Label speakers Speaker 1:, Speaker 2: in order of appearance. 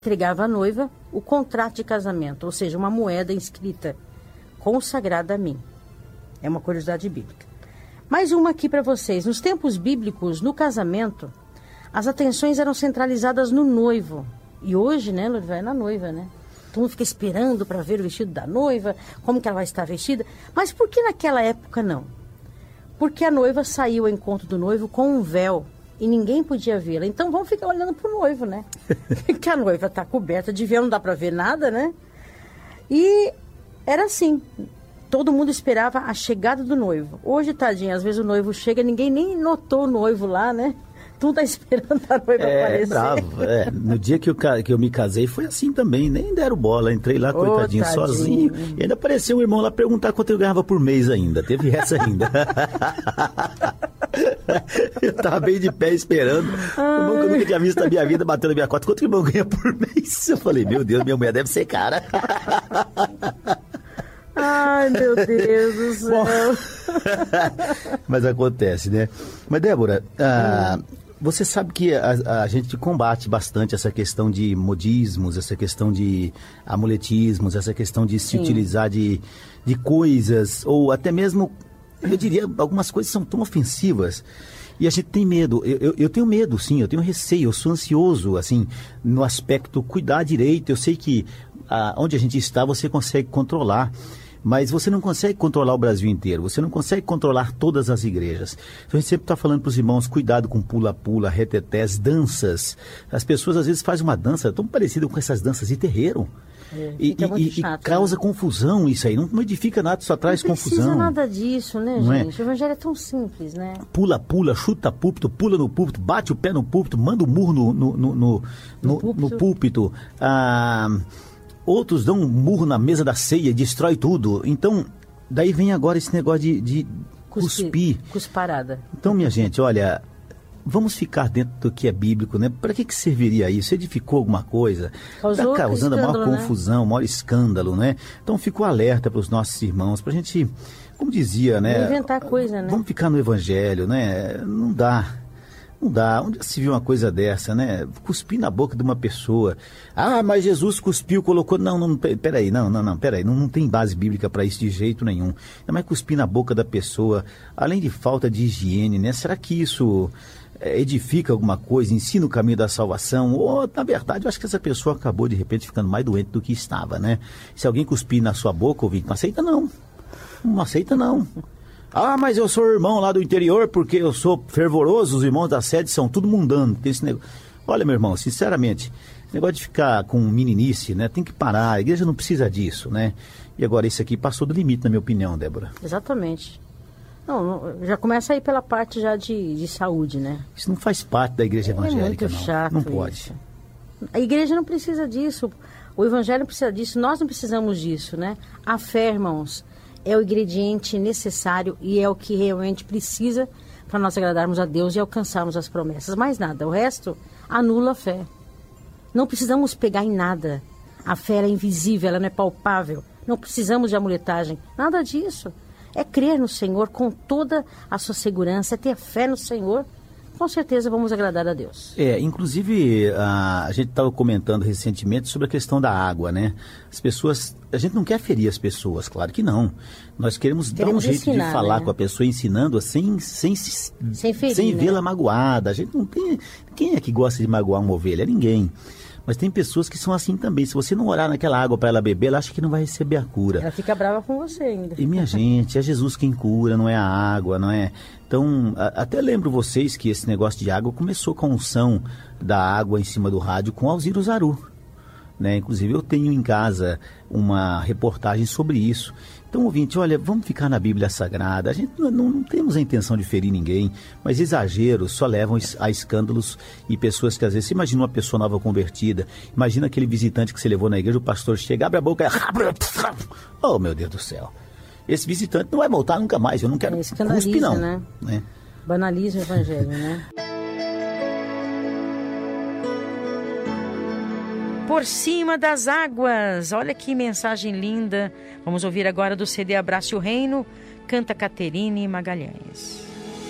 Speaker 1: entregava à noiva o contrato de casamento, ou seja, uma moeda inscrita, consagrada a mim. É uma curiosidade bíblica. Mais uma aqui para vocês. Nos tempos bíblicos, no casamento, as atenções eram centralizadas no noivo. E hoje, né, Lorival, é na noiva, né? Todo mundo fica esperando para ver o vestido da noiva, como que ela vai estar vestida. Mas por que naquela época não? Porque a noiva saiu ao encontro do noivo com um véu e ninguém podia vê-la. Então vamos ficar olhando pro noivo, né? Que a noiva está coberta de véu, não dá para ver nada, né? E era assim. Todo mundo esperava a chegada do noivo. Hoje, tadinho, às vezes o noivo chega, ninguém nem notou o noivo lá, né? Tu tá esperando a noiva aparecer.
Speaker 2: Bravo. No dia que eu me casei foi assim também, nem deram bola, entrei lá, coitadinho, sozinho. E ainda apareceu um irmão lá perguntar quanto eu ganhava por mês ainda, teve essa ainda. Eu tava bem de pé esperando, o irmão que eu nunca tinha visto na minha vida, bateu na minha cota, quanto o irmão ganha por mês? Eu falei, meu Deus, minha mulher deve ser cara.
Speaker 1: Ai, meu Deus do céu. Bom,
Speaker 2: mas acontece, né? Mas, Débora, você sabe que a gente combate bastante essa questão de modismos, essa questão de amuletismos, essa questão de se utilizar de coisas, ou até mesmo, eu diria, algumas coisas são tão ofensivas. E a gente tem medo, eu tenho medo, sim, eu tenho receio, eu sou ansioso, assim, no aspecto cuidar direito. Eu sei que onde a gente está você consegue controlar, mas você não consegue controlar o Brasil inteiro, você não consegue controlar todas as igrejas. Então a gente sempre está falando para os irmãos, cuidado com pula-pula, retetés, danças. As pessoas às vezes fazem uma dança tão parecida com essas danças de terreiro. E
Speaker 1: chato,
Speaker 2: causa
Speaker 1: né?
Speaker 2: confusão isso aí, não edifica nada, só traz confusão.
Speaker 1: Não precisa nada disso, né,
Speaker 2: não
Speaker 1: gente? O evangelho é tão simples, né?
Speaker 2: Pula, chuta púlpito, pula no púlpito, bate o pé no púlpito, manda um murro no púlpito. Outros dão um murro na mesa da ceia, destrói tudo. Então, daí vem agora esse negócio de cuspir.
Speaker 1: Cusparada.
Speaker 2: Então, minha gente, olha, vamos ficar dentro do que é bíblico, né? Para que serviria isso? Edificou alguma coisa? Está causando a maior confusão, maior escândalo, né? Então, fico alerta para os nossos irmãos, para a gente, como dizia, né?
Speaker 1: Inventar coisa, né?
Speaker 2: Vamos ficar no evangelho, né? Não dá. Onde já se viu uma coisa dessa, né? Cuspir na boca de uma pessoa. Mas Jesus cuspiu, colocou... Peraí, não tem base bíblica para isso de jeito nenhum. Ainda mais cuspir na boca da pessoa, além de falta de higiene, né? Será que isso edifica alguma coisa, ensina o caminho da salvação? Ou, na verdade, eu acho que essa pessoa acabou, de repente, ficando mais doente do que estava, né? Se alguém cuspir na sua boca, ouvinte, não aceita não. Não aceita não. Mas eu sou irmão lá do interior porque eu sou fervoroso, os irmãos da sede são tudo mundano. Tem esse negócio. Olha, meu irmão, sinceramente, esse negócio de ficar com meninice, né? Tem que parar, a igreja não precisa disso, né? E agora, isso aqui passou do limite, na minha opinião, Débora.
Speaker 1: Exatamente. Não, já começa aí pela parte já de saúde, né?
Speaker 2: Isso não faz parte da igreja evangélica,
Speaker 1: muito chato.
Speaker 2: Não pode.
Speaker 1: Isso. A igreja não precisa disso, o evangelho não precisa disso, nós não precisamos disso, né? A fé, irmãos, é o ingrediente necessário e é o que realmente precisa para nós agradarmos a Deus e alcançarmos as promessas. Mais nada, o resto anula a fé. Não precisamos pegar em nada. A fé é invisível, ela não é palpável. Não precisamos de amuletagem, nada disso. É crer no Senhor com toda a sua segurança, é ter fé no Senhor. Com certeza vamos agradar a Deus.
Speaker 2: Inclusive, a gente estava comentando recentemente sobre a questão da água, né? As pessoas, a gente não quer ferir as pessoas, claro que não. Nós queremos dar um jeito ensinar, de falar, né, com a pessoa, ensinando sem ferir, sem vê-la, né, magoada. A gente não tem... Quem é que gosta de magoar uma ovelha? Ninguém. Mas tem pessoas que são assim também. Se você não orar naquela água para ela beber, ela acha que não vai receber a cura.
Speaker 1: Ela fica brava com você ainda.
Speaker 2: E, minha gente, é Jesus quem cura, não é a água, não é... Então, até lembro vocês que esse negócio de água começou com a unção da água em cima do rádio com Alziro Zaru, né? Inclusive, eu tenho em casa uma reportagem sobre isso. Então, ouvinte, olha, vamos ficar na Bíblia Sagrada. A gente não temos a intenção de ferir ninguém, mas exageros só levam a escândalos e pessoas que às vezes... Você imagina uma pessoa nova convertida, imagina aquele visitante que você levou na igreja, o pastor chega, abre a boca e... Oh, meu Deus do céu. Esse visitante não vai voltar nunca mais, eu não quero cuspe, não.
Speaker 1: Né? Banaliza o evangelho, né? Por cima das águas, olha que mensagem linda. Vamos ouvir agora do CD Abrace o Reino, canta Caterine Magalhães.